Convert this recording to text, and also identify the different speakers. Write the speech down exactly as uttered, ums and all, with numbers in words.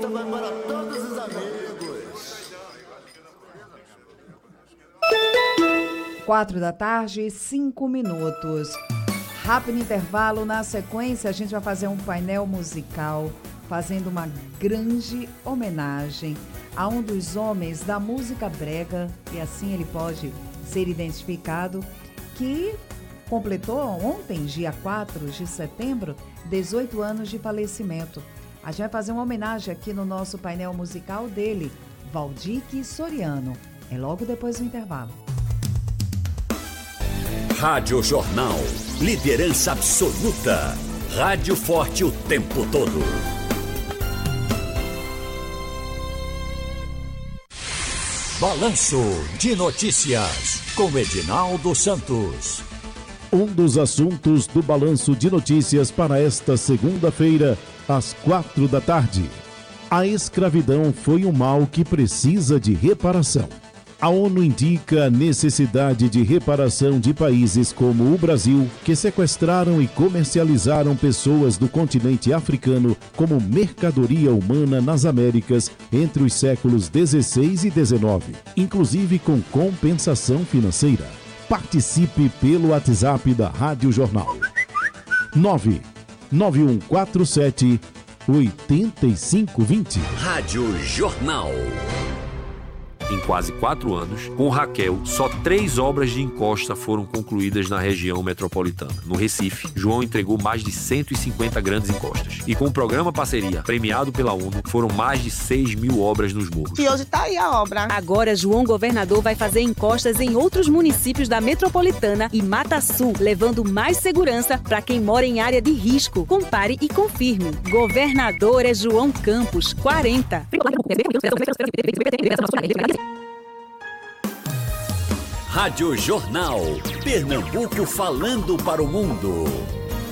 Speaker 1: festa vai para todos os amigos.
Speaker 2: Quatro da tarde, cinco minutos. Rápido intervalo. Na sequência, a gente vai fazer um painel musical fazendo uma grande homenagem a um dos homens da música brega, e assim ele pode ser identificado, que completou ontem, dia quatro de setembro, dezoito anos de falecimento. A gente vai fazer uma homenagem aqui no nosso painel musical dele, Valdir Soriano. É logo depois do intervalo.
Speaker 3: Rádio Jornal. Liderança absoluta. Rádio forte o tempo todo. Balanço de Notícias, com Edinaldo Santos.
Speaker 4: Um dos assuntos do Balanço de Notícias para esta segunda-feira, às quatro da tarde. A escravidão foi um mal que precisa de reparação. A ONU indica a necessidade de reparação de países como o Brasil, que sequestraram e comercializaram pessoas do continente africano como mercadoria humana nas Américas entre os séculos dezesseis e dezenove, inclusive com compensação financeira. Participe pelo WhatsApp da Rádio Jornal. nove nove um quatro sete oito cinco dois zero.
Speaker 3: Rádio Jornal.
Speaker 5: Em quase quatro anos, com Raquel, só três obras de encosta foram concluídas na região metropolitana. No Recife, João entregou mais de cento e cinquenta grandes encostas. E com o programa Parceria, premiado pela ONU, foram mais de seis mil obras nos morros.
Speaker 6: E hoje tá aí a obra.
Speaker 7: Agora, João Governador vai fazer encostas em outros municípios da metropolitana e Mata Sul, levando mais segurança para quem mora em área de risco. Compare e confirme. Governador é João Campos, quarenta.
Speaker 3: Rádio Jornal. Pernambuco falando para o mundo.